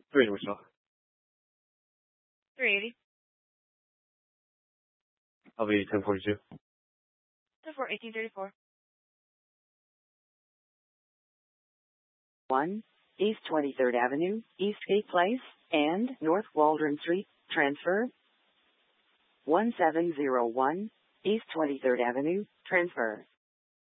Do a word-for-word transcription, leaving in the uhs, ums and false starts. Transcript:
three Wichita. three eighty. I'll be ten forty-two. ten four, eighteen thirty-four. one East twenty-third Avenue, East Gate Place, and North Waldron Street, transfer. one seven zero one East twenty-third Avenue, transfer.